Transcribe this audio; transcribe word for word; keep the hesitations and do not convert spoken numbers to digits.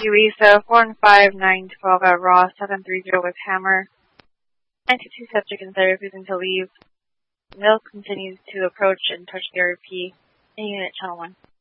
Lisa, four and five, nine twelve at Raw, seven three zero with Hammer. nine two two subject in therapy, refusing to leave. Milk continues to approach and touch the R P in unit channel one.